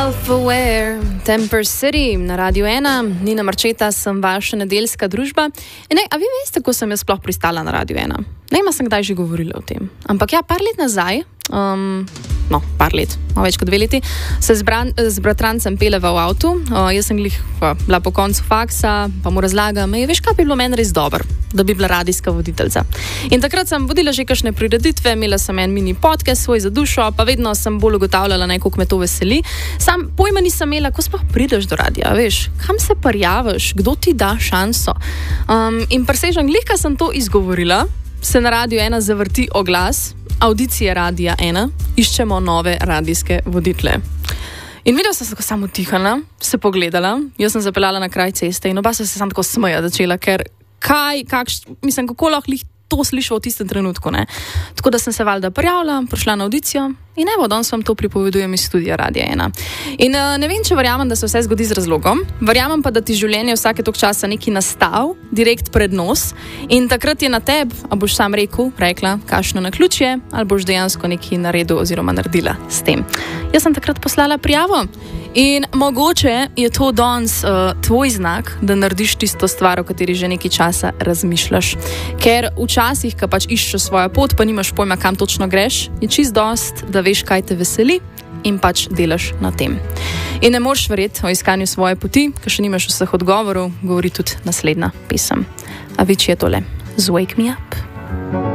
Self-aware, Temper City na Radiu 1, Nina Marčeta, sem vaša nedeljska družba. A vi veste, kako sem jaz sploh pristala na Radiu 1? Ne vem, sem kdaj že govorila o tem. Ampak ja, par let nazaj, par let, več kot 2 leti, se z bratrancem peleva v avtu. Jaz sem bila po koncu faksa, pa mu razlagam, veš, kaj bi bilo meni res dobro, da bi bila radijska voditeljica. In takrat sem vodila že kakšne prireditve, imela sem en mini podcast svoj za dušo, pa vedno sem bolj ugotavljala, koliko me to veseli. Sam pojma nisem imela, ko sploh prideš do radija, veš, kam se prijaviš, kdo ti da šanso. In presežem, glihka sem to izgovorila, se na Radiu 1 zavrti oglas, audicije Radia 1, iščemo nove radijske voditelje. In videla sem se tako samo utihala, se pogledala, jaz sem zapeljala na kraj ceste in oba se samo tako smeja začela, ker kako lahko to slišal v tistem trenutku, ne. Tako da sem se valjda prijavila, prišla na audicijo in evo, danes vam to pripovedujem iz studia Radia 1. In ne vem, če verjamem, da se vse zgodi z razlogom, verjamem pa, da ti življenje vsake toliko časa neki nastal, direkt pred nos in takrat je na tebi, a boš sam rekla, kakšno naključje, ali boš dejansko nekaj naredil oziroma naredila s tem. Jaz sem takrat poslala prijavo in mogoče je to danes tvoj znak, da narediš tisto stvar, o kateri že nekaj časa razmišljaš. Ker včasih, ko pač iščeš svojo pot, pa nimaš pojma, kam točno greš, je čist dost, da veš, kaj te veseli in pač delaš na tem. In ne moreš verjeti o iskanju svoje poti, ker še nimaš vseh odgovorov, govori tudi naslednja pesem. A več je tole. Wake me up.